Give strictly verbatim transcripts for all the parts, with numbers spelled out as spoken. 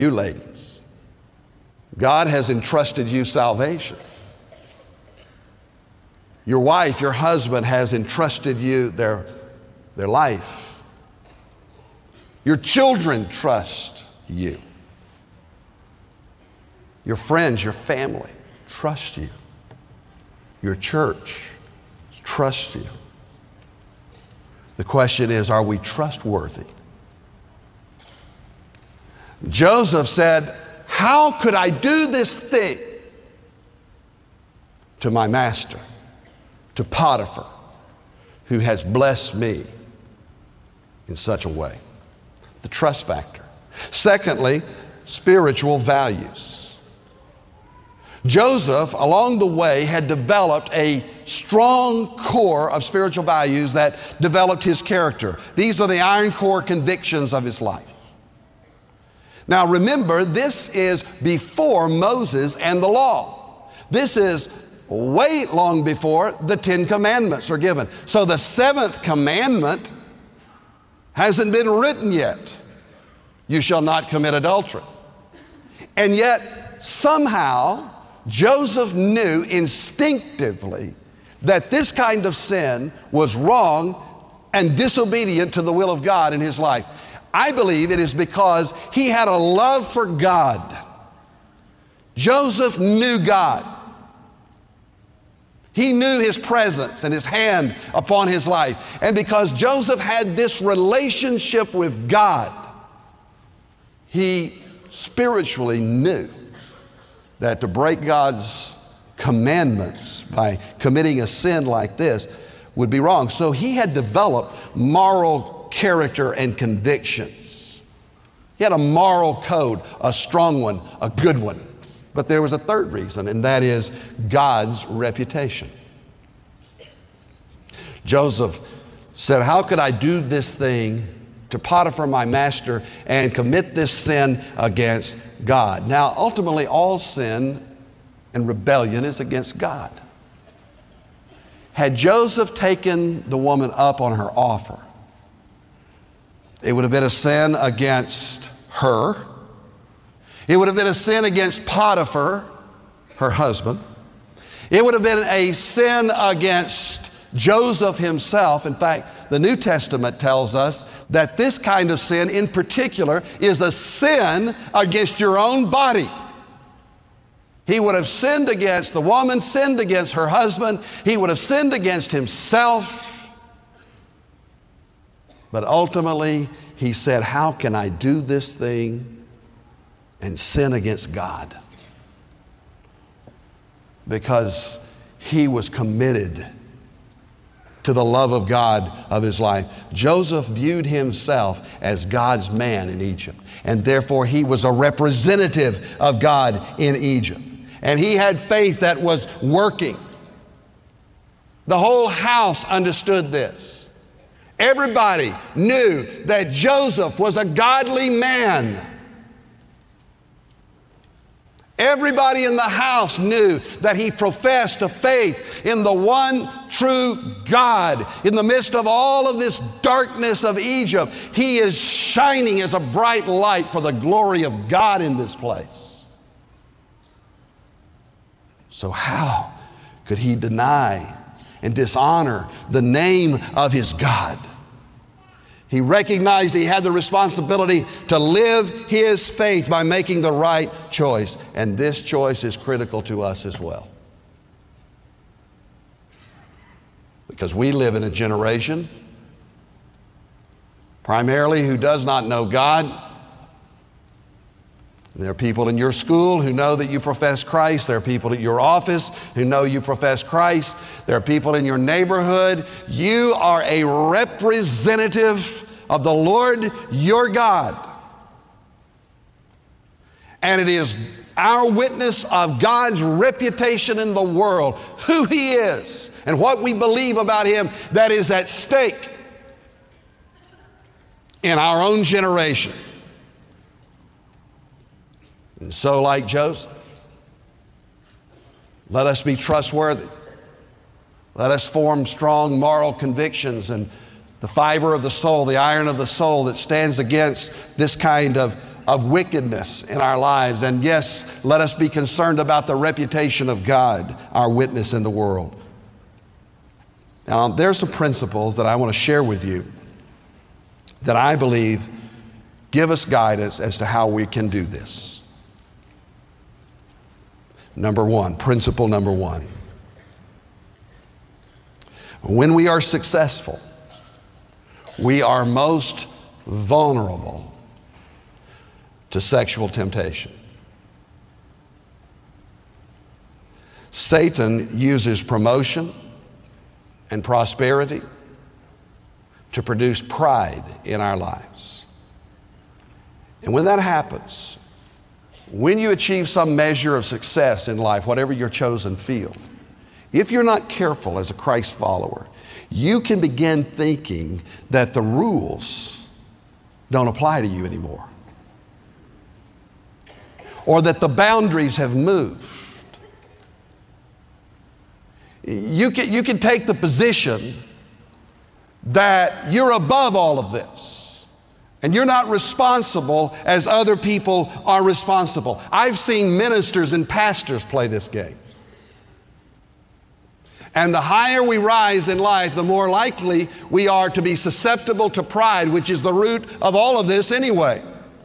You ladies, God has entrusted you salvation. Your wife, your husband has entrusted you their, their life. Your children trust you. Your friends, your family trust you. Your church trusts you. The question is, are we trustworthy? Joseph said, how could I do this thing to my master, to Potiphar, who has blessed me in such a way? The trust factor. Secondly, spiritual values. Joseph, along the way, had developed a strong core of spiritual values that developed his character. These are the iron core convictions of his life. Now remember, this is before Moses and the law. This is way long before the Ten Commandments are given. So the seventh commandment hasn't been written yet. You shall not commit adultery. And yet, somehow, Joseph knew instinctively that this kind of sin was wrong and disobedient to the will of God in his life. I believe it is because he had a love for God. Joseph knew God. He knew his presence and his hand upon his life. And because Joseph had this relationship with God, he spiritually knew that to break God's commandments by committing a sin like this would be wrong. So he had developed moral character and convictions. He had a moral code, a strong one, a good one. But there was a third reason, and that is God's reputation. Joseph said, how could I do this thing to Potiphar, my master, and commit this sin against God? Now, ultimately, all sin and rebellion is against God. Had Joseph taken the woman up on her offer, it would have been a sin against her. It would have been a sin against Potiphar, her husband. It would have been a sin against Joseph himself. In fact, the New Testament tells us that this kind of sin in particular is a sin against your own body. He would have sinned against the woman, sinned against her husband. He would have sinned against himself. But ultimately, he said, how can I do this thing and sin against God? Because he was committed to the love of God of his life. Joseph viewed himself as God's man in Egypt, and therefore he was a representative of God in Egypt. And he had faith that was working. The whole house understood this. Everybody knew that Joseph was a godly man. Everybody in the house knew that he professed a faith in the one true God. In the midst of all of this darkness of Egypt, he is shining as a bright light for the glory of God in this place. So how could he deny and dishonor the name of his God? He recognized he had the responsibility to live his faith by making the right choice. And this choice is critical to us as well. Because we live in a generation primarily who does not know God. There are people in your school who know that you profess Christ. There are people at your office who know you profess Christ. There are people in your neighborhood. You are a representative of the Lord your God. And it is our witness of God's reputation in the world, who he is and what we believe about him, that is at stake in our own generation. And so, like Joseph, let us be trustworthy. Let us form strong moral convictions and the fiber of the soul, the iron of the soul that stands against this kind of, of wickedness in our lives. And yes, let us be concerned about the reputation of God, our witness in the world. Now, there are some principles that I want to share with you that I believe give us guidance as to how we can do this. Number one, principle number one. When we are successful, we are most vulnerable to sexual temptation. Satan uses promotion and prosperity to produce pride in our lives. And when that happens, when you achieve some measure of success in life, whatever your chosen field, if you're not careful as a Christ follower, you can begin thinking that the rules don't apply to you anymore, or that the boundaries have moved. You can, you can take the position that you're above all of this, and you're not responsible as other people are responsible. I've seen ministers and pastors play this game. And the higher we rise in life, the more likely we are to be susceptible to pride, which is the root of all of this anyway.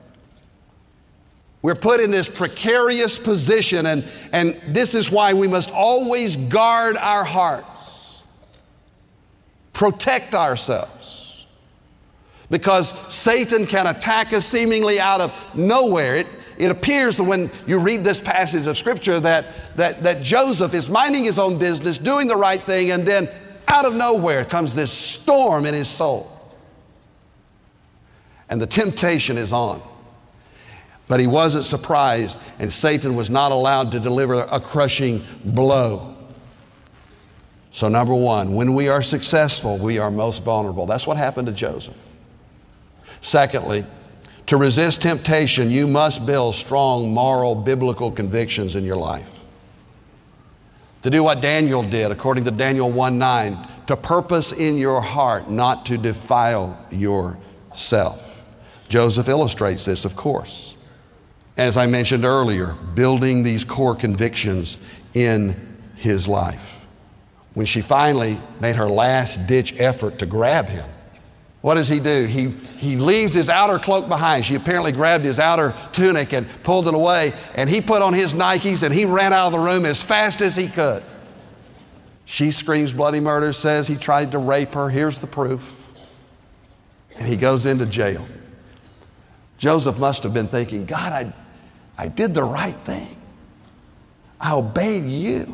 We're put in this precarious position, and, and this is why we must always guard our hearts, protect ourselves, because Satan can attack us seemingly out of nowhere. It, it appears that when you read this passage of Scripture that, that, that Joseph is minding his own business, doing the right thing, and then out of nowhere comes this storm in his soul. And the temptation is on. But he wasn't surprised, and Satan was not allowed to deliver a crushing blow. So number one, when we are successful, we are most vulnerable. That's what happened to Joseph. Secondly, to resist temptation, you must build strong moral, biblical convictions in your life. To do what Daniel did, according to Daniel one nine, to purpose in your heart not to defile yourself. Joseph illustrates this, of course. As I mentioned earlier, building these core convictions in his life. When she finally made her last-ditch effort to grab him, what does he do? He, he leaves his outer cloak behind. She apparently grabbed his outer tunic and pulled it away, and he put on his Nikes and he ran out of the room as fast as he could. She screams bloody murder, says he tried to rape her. Here's the proof. And he goes into jail. Joseph must have been thinking, God, I, I did the right thing. I obeyed you.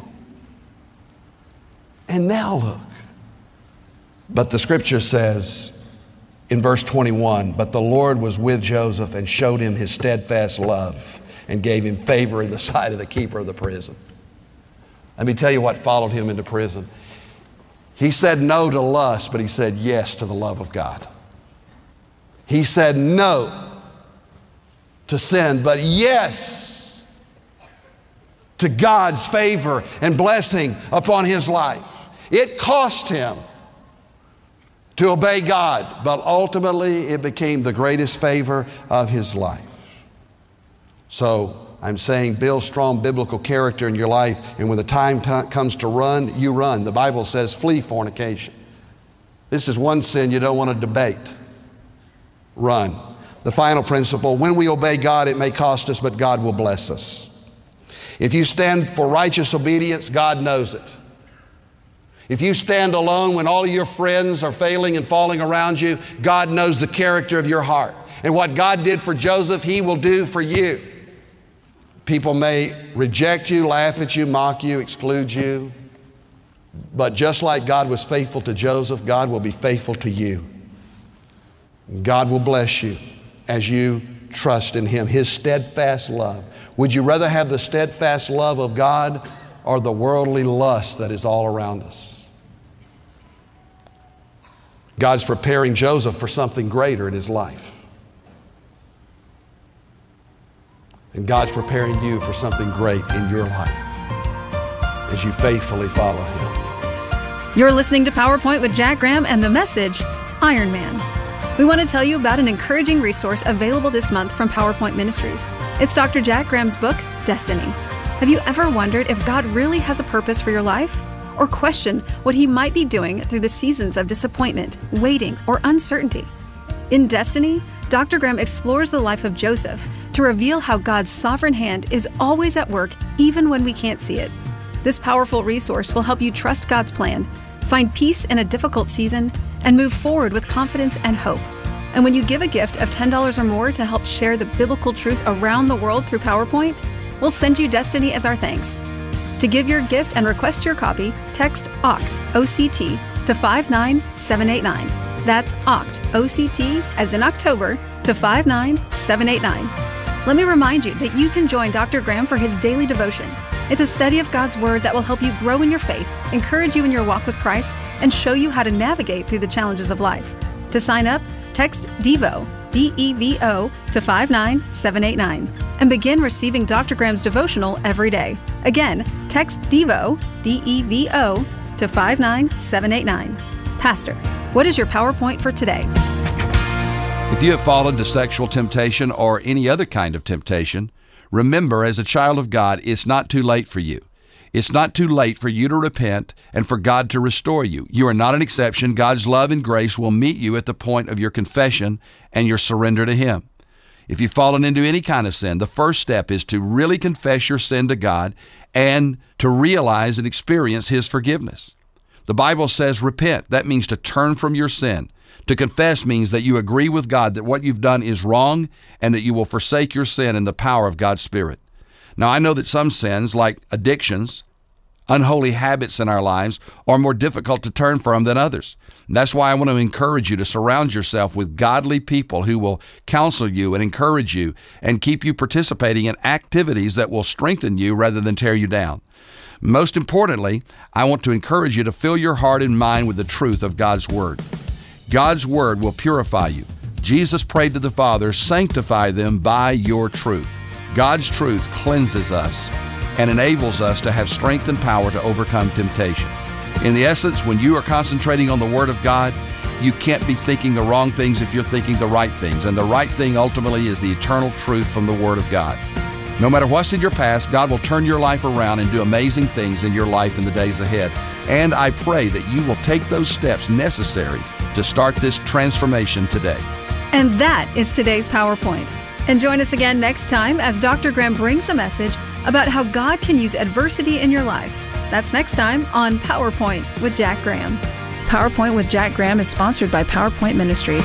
And now look. But the Scripture says in verse twenty-one, but the Lord was with Joseph and showed him his steadfast love and gave him favor in the sight of the keeper of the prison. Let me tell you what followed him into prison. He said no to lust, but he said yes to the love of God. He said no to sin, but yes to God's favor and blessing upon his life. It cost him to obey God, but ultimately it became the greatest favor of his life. So I'm saying build strong biblical character in your life, and when the time t- comes to run, you run. The Bible says flee fornication. This is one sin you don't want to debate. Run. The final principle, when we obey God, it may cost us, but God will bless us. If you stand for righteous obedience, God knows it. If you stand alone when all of your friends are failing and falling around you, God knows the character of your heart. And what God did for Joseph, He will do for you. People may reject you, laugh at you, mock you, exclude you. But just like God was faithful to Joseph, God will be faithful to you. God will bless you as you trust in Him, His steadfast love. Would you rather have the steadfast love of God or the worldly lust that is all around us? God's preparing Joseph for something greater in his life. And God's preparing you for something great in your life as you faithfully follow Him. You're listening to PowerPoint with Jack Graham and the message, Iron Man. We want to tell you about an encouraging resource available this month from PowerPoint Ministries. It's Doctor Jack Graham's book, Destiny. Have you ever wondered if God really has a purpose for your life? Or question what He might be doing through the seasons of disappointment, waiting, or uncertainty? In Destiny, Doctor Graham explores the life of Joseph to reveal how God's sovereign hand is always at work even when we can't see it. This powerful resource will help you trust God's plan, find peace in a difficult season, and move forward with confidence and hope. And when you give a gift of ten dollars or more to help share the biblical truth around the world through PowerPoint, we'll send you Destiny as our thanks. To give your gift and request your copy, text O C T, O C T, to five nine seven eight nine. That's O C T, O C T, as in October, to five nine seven eight nine. Let me remind you that you can join Doctor Graham for his daily devotion. It's a study of God's Word that will help you grow in your faith, encourage you in your walk with Christ, and show you how to navigate through the challenges of life. To sign up, text DEVO, D E V O, to five nine seven eight nine and begin receiving Doctor Graham's devotional every day. Again, text DEVO, D E V O, to five nine seven eight nine. Pastor, what is your PowerPoint for today? If you have fallen to sexual temptation or any other kind of temptation, remember, as a child of God, it's not too late for you. It's not too late for you to repent and for God to restore you. You are not an exception. God's love and grace will meet you at the point of your confession and your surrender to Him. If you've fallen into any kind of sin, the first step is to really confess your sin to God and to realize and experience His forgiveness. The Bible says repent. That means to turn from your sin. To confess means that you agree with God that what you've done is wrong and that you will forsake your sin in the power of God's Spirit. Now, I know that some sins, like addictions, unholy habits in our lives, are more difficult to turn from than others. And that's why I want to encourage you to surround yourself with godly people who will counsel you and encourage you and keep you participating in activities that will strengthen you rather than tear you down. Most importantly, I want to encourage you to fill your heart and mind with the truth of God's Word. God's Word will purify you. Jesus prayed to the Father, sanctify them by your truth. God's truth cleanses us and enables us to have strength and power to overcome temptation. In the essence, when you are concentrating on the Word of God, you can't be thinking the wrong things if you're thinking the right things. And the right thing ultimately is the eternal truth from the Word of God. No matter what's in your past, God will turn your life around and do amazing things in your life in the days ahead. And I pray that you will take those steps necessary to start this transformation today. And that is today's PowerPoint. And join us again next time as Doctor Graham brings a message about how God can use adversity in your life. That's next time on PowerPoint with Jack Graham. PowerPoint with Jack Graham is sponsored by PowerPoint Ministries.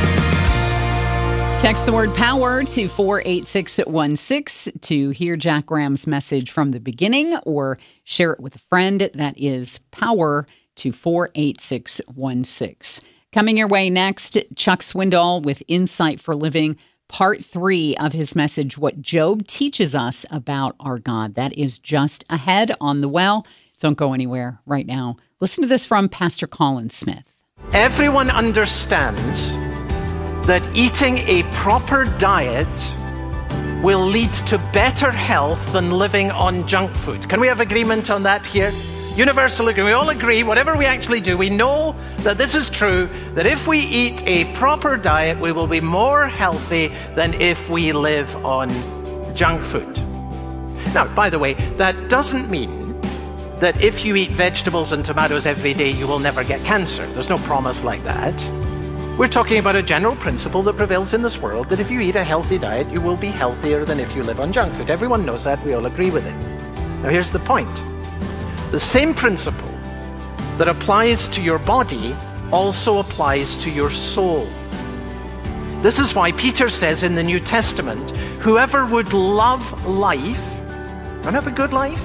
Text the word POWER to four eight six one six to hear Jack Graham's message from the beginning, or share it with a friend. That is POWER to four eight six one six. Coming your way next, Chuck Swindoll with Insight for Living, part three of his message, What Job Teaches Us About Our God. That is just ahead on the well. Don't go anywhere right now. Listen to this from Pastor Colin Smith. Everyone understands that eating a proper diet will lead to better health than living on junk food. Can we have agreement on that here? Universal agreement. We all agree, whatever we actually do, we know that this is true, that if we eat a proper diet, we will be more healthy than if we live on junk food. Now, by the way, that doesn't mean that if you eat vegetables and tomatoes every day, you will never get cancer. There's no promise like that. We're talking about a general principle that prevails in this world, that if you eat a healthy diet, you will be healthier than if you live on junk food. Everyone knows that. We all agree with it. Now, here's the point. The same principle that applies to your body also applies to your soul. This is why Peter says in the New Testament, whoever would love life, and have a good life,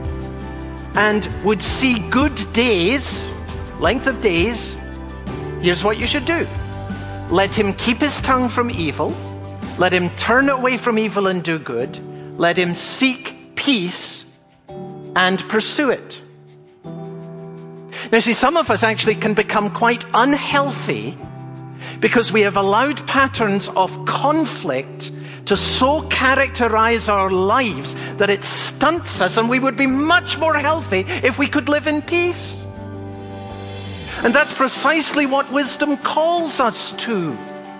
and would see good days, length of days, here's what you should do. Let him keep his tongue from evil. Let him turn away from evil and do good. Let him seek peace and pursue it. Now, see, some of us actually can become quite unhealthy because we have allowed patterns of conflict to so characterize our lives that it stunts us, and we would be much more healthy if we could live in peace. And that's precisely what wisdom calls us to.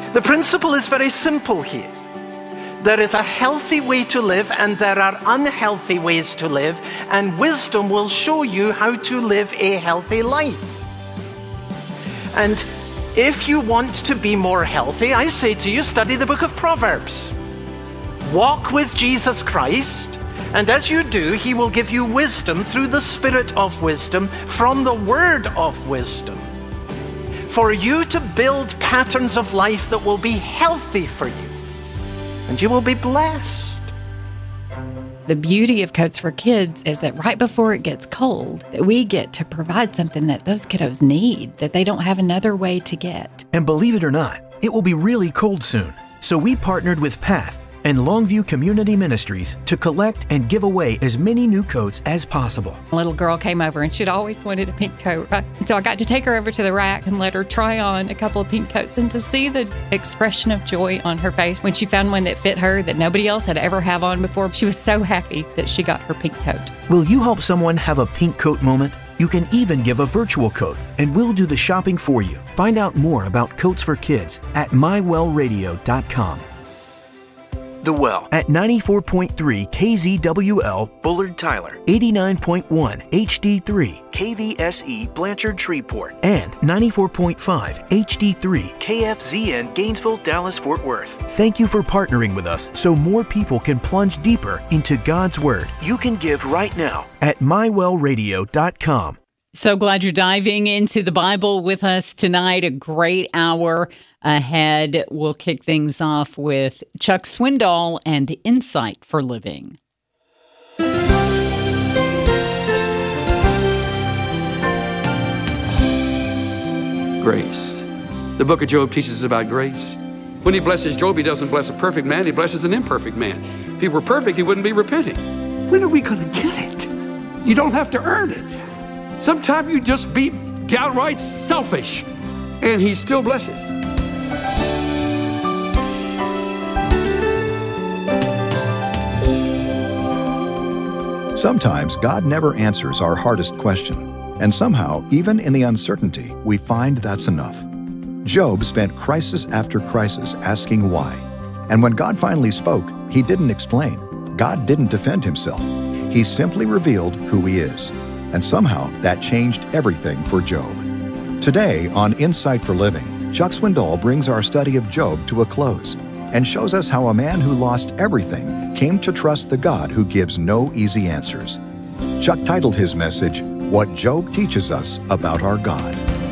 The principle is very simple here. There is a healthy way to live and there are unhealthy ways to live, and wisdom will show you how to live a healthy life. And if you want to be more healthy, I say to you, study the book of Proverbs. Walk with Jesus Christ, and as you do, he will give you wisdom through the Spirit of wisdom from the Word of wisdom, for you to build patterns of life that will be healthy for you, and you will be blessed. The beauty of Coats for Kids is that right before it gets cold, that we get to provide something that those kiddos need, that they don't have another way to get. And believe it or not, it will be really cold soon. So we partnered with Path and Longview Community Ministries to collect and give away as many new coats as possible. A little girl came over and she'd always wanted a pink coat, right? So I got to take her over to the rack and let her try on a couple of pink coats, and to see the expression of joy on her face when she found one that fit her that nobody else had ever have on before. She was so happy that she got her pink coat. Will you help someone have a pink coat moment? You can even give a virtual coat, and we'll do the shopping for you. Find out more about Coats for Kids at my well radio dot com. The Well at ninety-four point three K Z W L Bullard Tyler, eighty-nine point one H D three K V S E Blanchard Shreveport, and ninety-four point five H D three K F Z N Gainesville, Dallas, Fort Worth. Thank you for partnering with us so more people can plunge deeper into God's Word. You can give right now at my well radio dot com. So glad you're diving into the Bible with us tonight. A great hour ahead. We'll kick things off with Chuck Swindoll and Insight for Living. Grace. The book of Job teaches us about grace. When he blesses Job, he doesn't bless a perfect man, he blesses an imperfect man. If he were perfect, he wouldn't be repenting. When are we going to get it? You don't have to earn it. Sometimes you just be downright selfish, and he still blesses. Sometimes God never answers our hardest question, and somehow, even in the uncertainty, we find that's enough. Job spent crisis after crisis asking why. And when God finally spoke, he didn't explain. God didn't defend himself. He simply revealed who he is. And somehow that changed everything for Job. Today on Insight for Living, Chuck Swindoll brings our study of Job to a close and shows us how a man who lost everything came to trust the God who gives no easy answers. Chuck titled his message, What Job Teaches Us About Our God.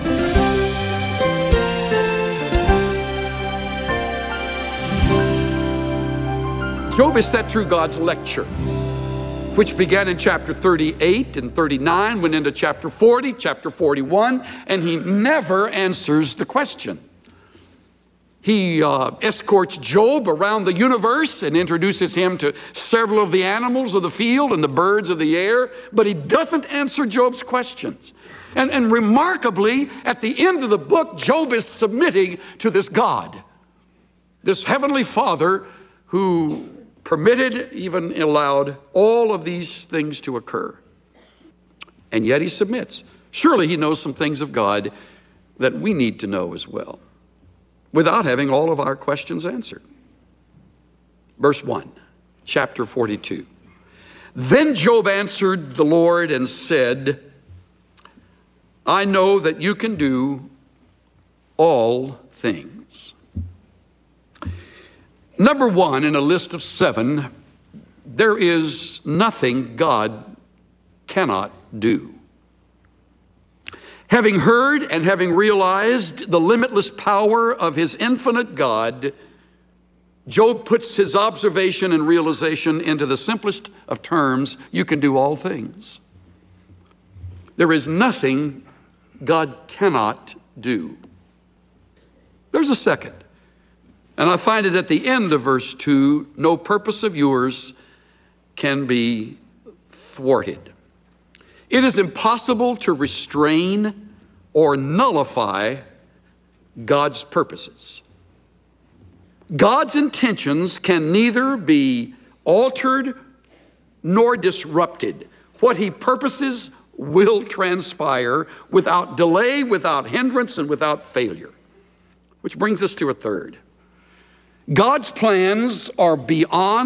Job is set through God's lecture, which began in chapter thirty-eight and thirty-nine, went into chapter forty, chapter forty-one, and he never answers the question. He uh, escorts Job around the universe and introduces him to several of the animals of the field and the birds of the air, but he doesn't answer Job's questions. And, and remarkably, at the end of the book, Job is submitting to this God, this heavenly Father who permitted, even allowed, all of these things to occur. And yet he submits. Surely he knows some things of God that we need to know as well, without having all of our questions answered. Verse one, chapter forty-two. Then Job answered the Lord and said, I know that you can do all things. Number one in a list of seven, there is nothing God cannot do. Having heard and having realized the limitless power of his infinite God, Job puts his observation and realization into the simplest of terms: you can do all things. There is nothing God cannot do. There's a second. And I find it at the end of verse two, no purpose of yours can be thwarted. It is impossible to restrain or nullify God's purposes. God's intentions can neither be altered nor disrupted. What he purposes will transpire without delay, without hindrance, and without failure. Which brings us to a third. God's plans are beyond